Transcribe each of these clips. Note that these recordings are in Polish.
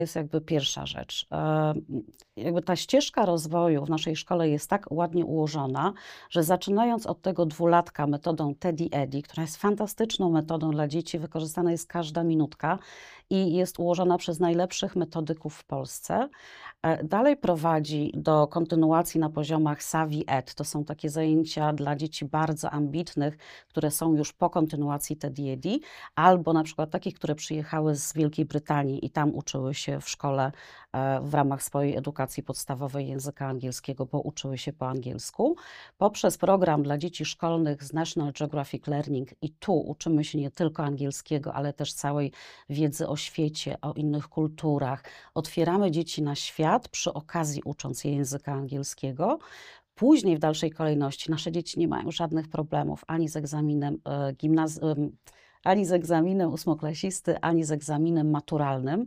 jest jakby pierwsza rzecz. Jakby ta ścieżka rozwoju w naszej szkole jest tak ładnie ułożona, że zaczynając od tego dwulatka metodą Teddy Eddy, która jest fantastyczną metodą dla dzieci, wykorzystana jest każda minutka i jest ułożona przez najlepszych metodyków w Polsce. Dalej prowadzi do kontynuacji na poziomach Savvy Ed. To są takie zajęcia dla dzieci bardzo ambitnych, które są już po kontynuacji Teddy Eddy, albo na przykład takich, które przyjechały z Wielkiej Brytanii i tam uczyły się w szkole w ramach swojej edukacji podstawowej języka angielskiego, bo uczyły się po angielsku. Poprzez program dla dzieci szkolnych z National Geographic Learning i tu uczymy się nie tylko angielskiego, ale też całej wiedzy o świecie, o innych kulturach. Otwieramy dzieci na świat, przy okazji ucząc je języka angielskiego. Później w dalszej kolejności nasze dzieci nie mają żadnych problemów ani z egzaminem ani z egzaminem ósmoklasisty, ani z egzaminem maturalnym.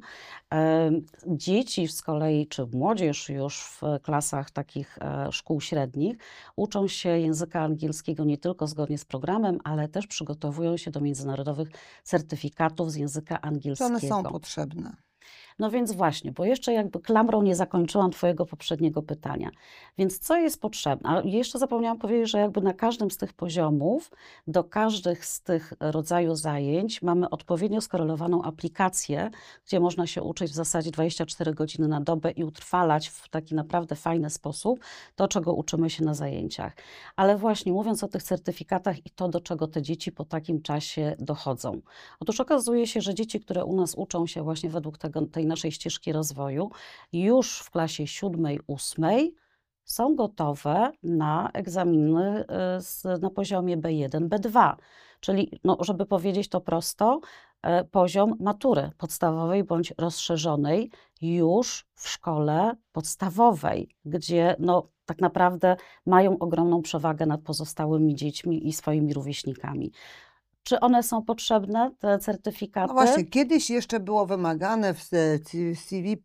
Dzieci z kolei, czy młodzież już w klasach takich szkół średnich, uczą się języka angielskiego nie tylko zgodnie z programem, ale też przygotowują się do międzynarodowych certyfikatów z języka Czy one są angielskiego. potrzebne? No więc właśnie, bo jeszcze jakby klamrą nie zakończyłam twojego poprzedniego pytania. Więc co jest potrzebne? A jeszcze zapomniałam powiedzieć, że jakby na każdym z tych poziomów, do każdych z tych rodzajów zajęć mamy odpowiednio skorelowaną aplikację, gdzie można się uczyć w zasadzie 24 godziny na dobę i utrwalać w taki naprawdę fajny sposób to, czego uczymy się na zajęciach. Ale właśnie mówiąc o tych certyfikatach i to, do czego te dzieci po takim czasie dochodzą. Otóż okazuje się, że dzieci, które u nas uczą się właśnie według tej naszej ścieżki rozwoju, już w klasie 7, 8 są gotowe na egzaminy na poziomie B1, B2. Czyli, no, żeby powiedzieć to prosto, poziom matury podstawowej bądź rozszerzonej już w szkole podstawowej, gdzie no, tak naprawdę mają ogromną przewagę nad pozostałymi dziećmi i swoimi rówieśnikami. Czy one są potrzebne, te No certyfikaty? właśnie, kiedyś jeszcze było wymagane, w CV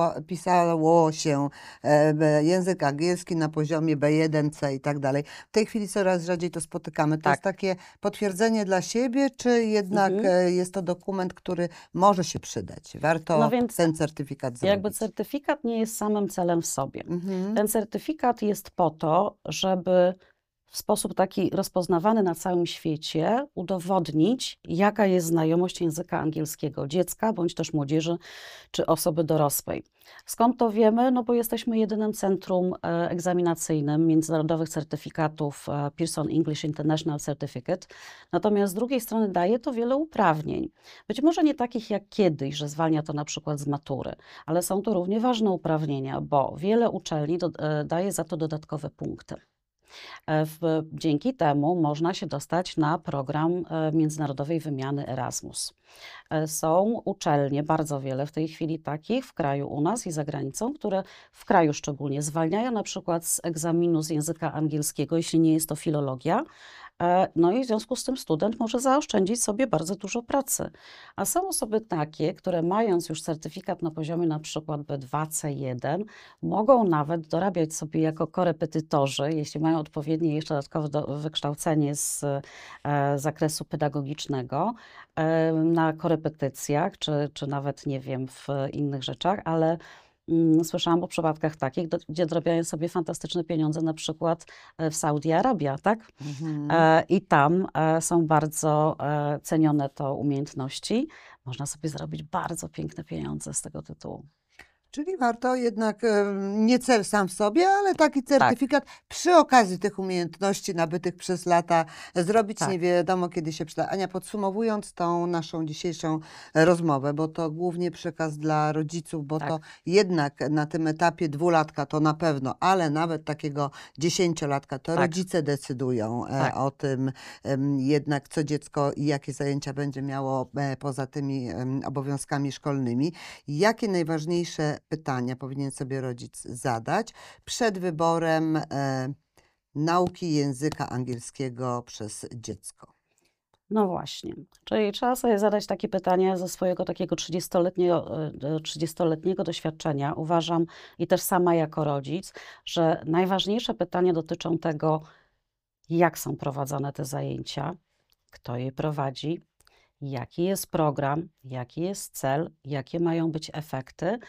pisało się język angielski na poziomie B1, C i tak dalej. W tej chwili coraz rzadziej to spotykamy. To jest Tak. takie potwierdzenie dla siebie, czy jednak jest to dokument, który może się przydać? No Warto więc ten certyfikat jakby zrobić. certyfikat nie jest samym celem w sobie. Mhm. Ten certyfikat jest po to, żeby w sposób taki rozpoznawany na całym świecie udowodnić, jaka jest znajomość języka angielskiego dziecka, bądź też młodzieży, czy osoby dorosłej. Skąd to wiemy? No bo jesteśmy jedynym centrum egzaminacyjnym międzynarodowych certyfikatów Pearson English International Certificate. Natomiast z drugiej strony daje to wiele uprawnień. Być może nie takich jak kiedyś, że zwalnia to na przykład z matury, ale są to równie ważne uprawnienia, bo wiele uczelni daje za to dodatkowe punkty. Dzięki temu można się dostać na program międzynarodowej wymiany Erasmus. Są uczelnie, bardzo wiele w tej chwili takich w kraju u nas i za granicą, które w kraju szczególnie zwalniają na przykład z egzaminu z języka angielskiego, jeśli nie jest to filologia. No i w związku z tym student może zaoszczędzić sobie bardzo dużo pracy. A są osoby takie, które mając już certyfikat na poziomie na przykład B2, C1, mogą nawet dorabiać sobie jako korepetytorzy, jeśli mają odpowiednie jeszcze dodatkowe wykształcenie z zakresu pedagogicznego, na korepetycjach, czy nawet, nie wiem, w innych rzeczach, ale słyszałam o przypadkach takich, gdzie dorabiają sobie fantastyczne pieniądze, na przykład w Saudi Arabia, tak? I tam są bardzo cenione to umiejętności. Można sobie zarobić bardzo piękne pieniądze z tego tytułu. Czyli warto jednak nie cel sam w sobie, ale taki Tak, certyfikat przy okazji tych umiejętności nabytych przez lata zrobić, nie tak, wiadomo kiedy się przyda. Ania, podsumowując tą naszą dzisiejszą rozmowę, bo to głównie przekaz dla rodziców, bo to tak, jednak na tym etapie dwulatka to na pewno, ale nawet takiego 10-latka to tak, rodzice decydują tak. o tym jednak, co dziecko i jakie zajęcia będzie miało poza tymi obowiązkami szkolnymi. Jakie najważniejsze pytania powinien sobie rodzic zadać przed wyborem nauki języka angielskiego przez dziecko? No właśnie. Czyli trzeba sobie zadać takie pytanie ze swojego takiego 30-letniego doświadczenia. Uważam, i też sama jako rodzic, że najważniejsze pytania dotyczą tego, jak są prowadzone te zajęcia, kto je prowadzi, jaki jest program, jaki jest cel, jakie mają być efekty,